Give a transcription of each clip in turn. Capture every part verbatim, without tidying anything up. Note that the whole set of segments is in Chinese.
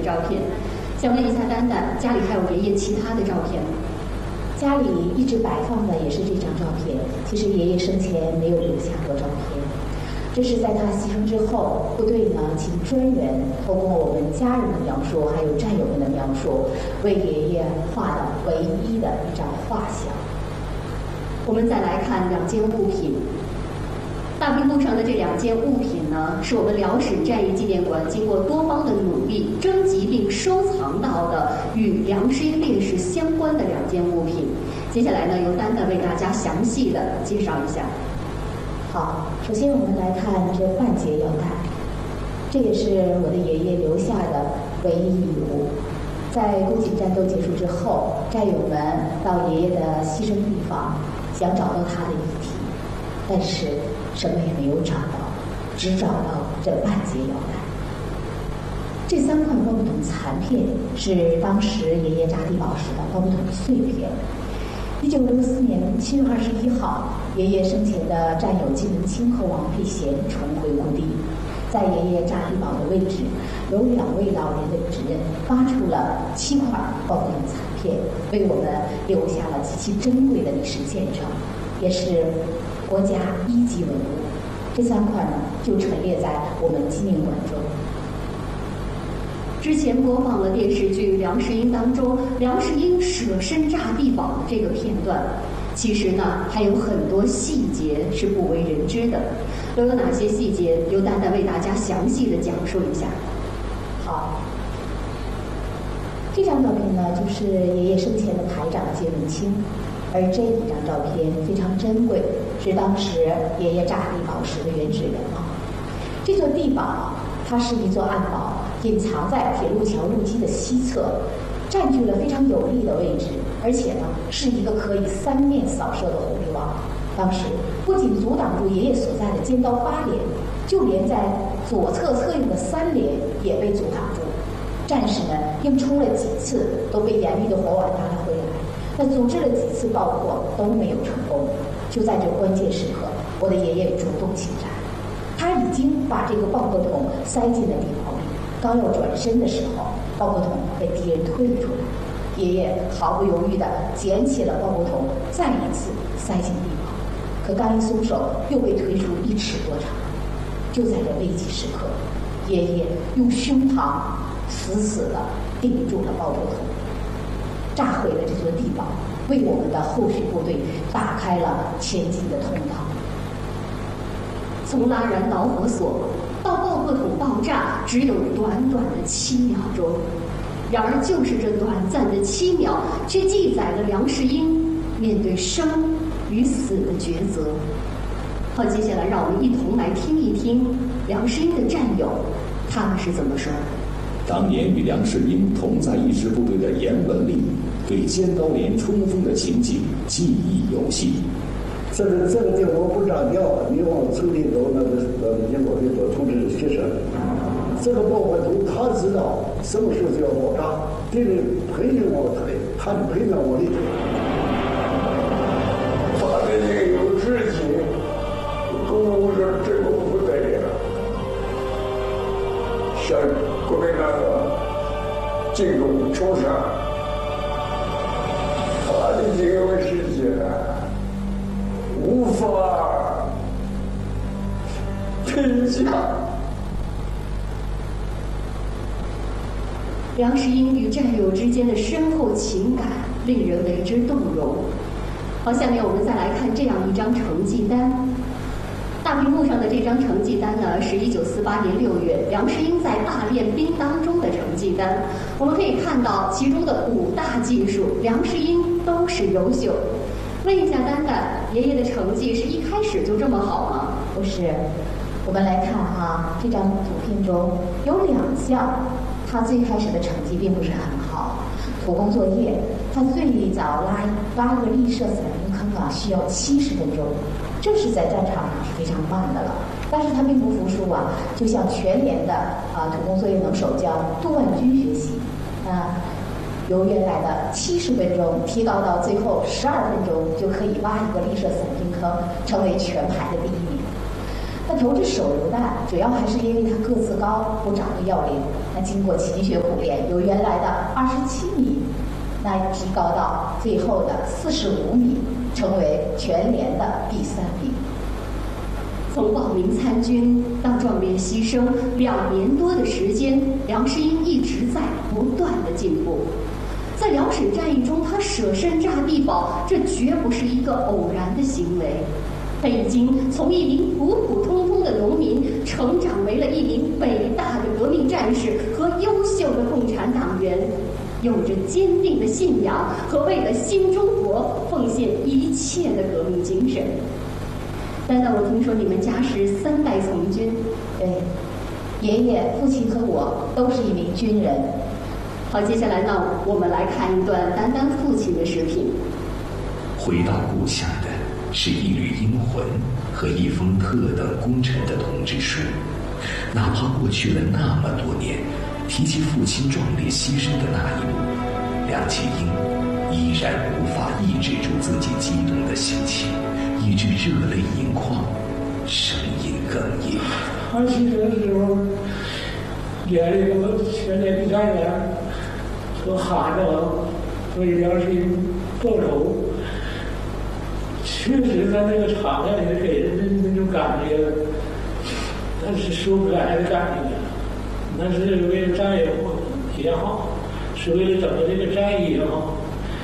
照片。想问一下丹丹，家里还有爷爷其他的照片吗？ 家里一直摆放的也是这张照片。其实爷爷生前没有留下过照片，这是在他牺牲之后，部队呢请专员透过我们家人的描述，还有战友们的描述，为爷爷画的唯一的一张画像。 我们再来看两件物品。大屏幕上的这两件物品呢，是我们辽沈战役纪念馆经过多方的努力征集并收藏到的与梁士英烈士相关的两件物品。接下来呢，由丹丹为大家详细的介绍一下。 好，首先我们来看这半截腰带，这也是我的爷爷留下的唯一遗物。在攻锦战斗结束之后，战友们到爷爷的牺牲地方，想找到他的遗体，但是什么也没有找到，只找到这半截腰带。这三块包木桶残片是当时爷爷扎地堡时的包木桶碎片。一九六四年七月二十一号，爷爷生前的战友金文清和王佩贤重回故地，在爷爷扎地堡的位置，有两位老人的指认，发出了七块包木桶残片，为我们留下了极其珍贵的历史见证，也是国家一级文物。这三块呢，就陈列在我们纪念馆中。 之前播放了电视剧《梁士英》当中梁士英舍身炸地堡的这个片段，其实呢还有很多细节是不为人知的。都有哪些细节？由丹丹为大家详细的讲述一下。 好，这张照片呢，就是爷爷生前的排长金文清，而这一张照片非常珍贵，是当时爷爷炸地堡时的原始人貌。这座地堡，它是一座暗堡，隐藏在铁路桥路基的西侧，占据了非常有利的位置，而且呢是一个可以三面扫射的红绿网。当时不仅阻挡住爷爷所在的尖刀八连，就连在左侧侧翼的三连也被阻挡住。战士们硬冲了几次，都被严密的火网拉了回来。那组织了几次爆破都没有成功。就在这关键时刻，我的爷爷主动请战，他已经把这个爆破筒塞进了地堡里，刚要转身的时候，爆破筒被敌人推了出来。爷爷毫不犹豫地捡起了爆破筒，再一次塞进地堡。可刚一松手，又被推出一尺多长。就在这危急时刻，爷爷用胸膛死死地顶住了爆破筒，炸毁了这座地堡，为我们的后续部队打开了前进的通道。 从拉燃导火索到爆破筒爆炸，只有短短的七秒钟。然而，就是这短暂的七秒，却记载了梁士英面对生与死的抉择。好，接下来让我们一同来听一听梁士英的战友他们是怎么说的。 当年与梁士英同在一支部队的严文丽，对尖刀连冲锋的情景记忆犹新。 这个这个地方不炸掉，你往村里走，那个呃，英国队所通知学生，这个爆破筒他知道什么时候就要爆炸，敌人陪着我推，他就陪着我的推。 他的这个有志气，鼓舞着这个部队呀，向国民党进攻冲杀。他的这个事情啊，无法评价。 梁士英与战友之间的深厚情感令人为之动容。好，下面我们再来看这样一张成绩单。大屏幕上的这张成绩单呢，是一九四八年六月梁士英在大练兵当中的成绩单。我们可以看到其中的五大技术，梁士英都是优秀。问一下丹丹，爷爷的成绩是一开始就这么好吗？ 不是，我们来看哈，这张图片中有两项，他最开始的成绩并不是很好。土工作业，他最早拉挖一个立射伞兵坑啊，需要七十分钟，这是在战场上是非常慢的了。但是他并不服输啊，就向全连的啊土工作业能手匠杜万军学习啊。由原来的七十分钟提高到最后十二分钟，就可以挖一个立射伞兵坑，成为全排的第一名。那投掷手榴弹主要还是因为他个子高，不长得要领， 那经过勤学苦练，由原来的二十七米，那提高到最后的四十五米，成为全连的第三名。 从报名参军到壮烈牺牲，两年多的时间，梁士英一直在不断的进步。在辽沈战役中，他舍身炸地堡，这绝不是一个偶然的行为。他已经从一名普普通通的农民，成长为了一名伟大的革命战士和优秀的共产党员，有着坚定的信仰和为了新中国奉献一切的革命精神。丹丹，我听说你们家是三代从军。 对，爷爷、父亲和我都是一名军人。 好，接下来呢，我们来看一段丹丹父亲的视频。 回到故乡的是一缕英魂和一封特等功臣的通知书。哪怕过去了那么多年，提起父亲壮烈牺牲的那一幕，梁启英依然无法抑制住自己激动的心情，以致热泪盈眶，声音哽咽。 他牺牲的时候，连这个全连的战员都喊着为梁士英报仇。确实，在那个场面里给人的那种感觉，那是说不来的感觉。那是为了战友也好，是为了整个这个战役也好，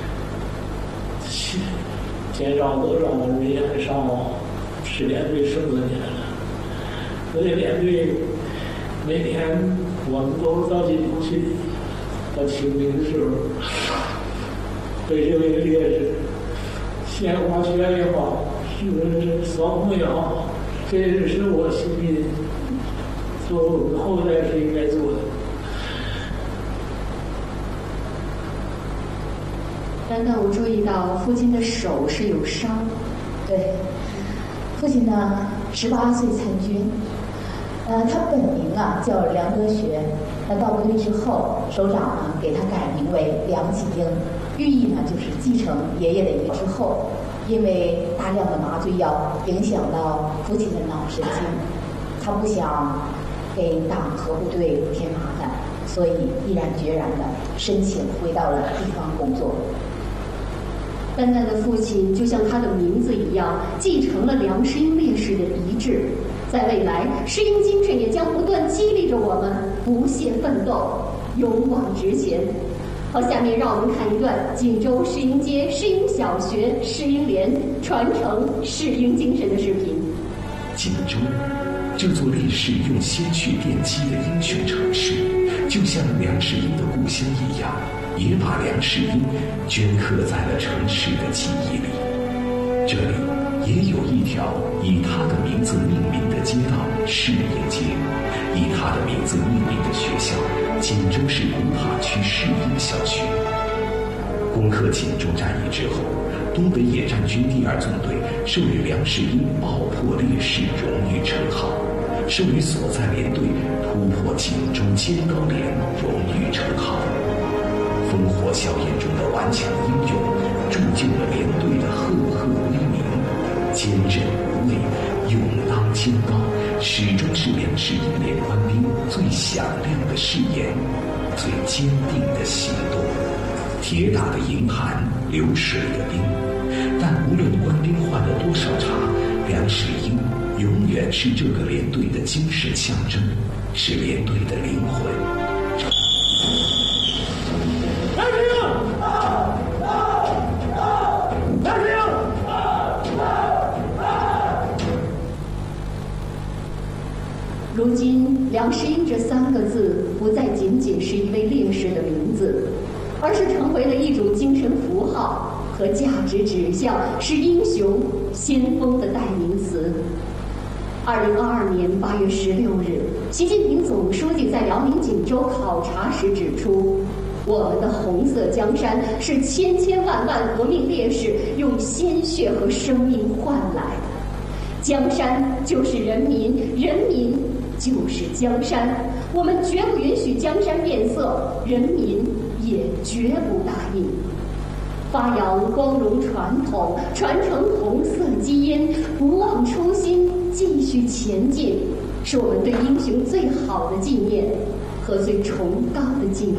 减少多少人员的伤亡，使连队胜得起来了。所以连队每年我们都到锦州去，到清明的时候，为这位烈士献花圈也好，是不是扫墓也好，这也是我心里做我们后代是应该做的。 丹丹，我注意到父亲的手是有伤。 对，父亲呢，十八岁参军，呃，他本名啊叫梁德学。那到部队之后，首长呢给他改名为梁启英，寓意呢就是继承爷爷的遗之后，因为大量的麻醉药影响到父亲的脑神经，他不想给党和部队添麻烦，所以毅然决然的申请回到了地方工作。 丹丹的父亲就像他的名字一样，继承了梁士英烈士的遗志，在未来，士英精神也将不断激励着我们不懈奋斗，勇往直前。好，下面让我们看一段锦州士英街士英小学士英连传承士英精神的视频。 锦州，这座烈士用鲜血奠基的英雄城市，就像梁士英的故乡一样，也把梁士英镌刻在了城市的记忆里。这里也有一条以他的名字命名的街道士英街，以他的名字命名的学校锦州市古塔区士英小学。攻克锦州战役之后，东北野战军第二纵队授予梁士英爆破烈士荣誉称号，授予所在连队突破锦州尖刀连荣誉称号。烽火硝烟中的顽强英勇，铸就了连队的赫赫威名。坚韧无畏，勇当尖刀，始终是梁士英连官兵最响亮的誓言，最坚定的行动。铁打的营盘，流水的兵，但无论官兵换了多少茬，梁士英永远是这个连队的精神象征，是连队的灵魂。 梁士英，梁士英。 如今，梁士英这三个字不再仅仅是一位烈士的名字，而是成为了一种精神符号和价值指向，是英雄先锋的代名词。二零二二年八月十六日，习近平总书记在辽宁锦州考察时指出，我们的红色江山是千千万万革命烈士用鲜血和生命换来的。江山就是人民，人民就是江山。我们绝不允许江山变色，人民也绝不答应。发扬光荣传统，传承红色基因，不忘初心，继续前进，是我们对英雄最好的纪念和和最崇高的敬仰。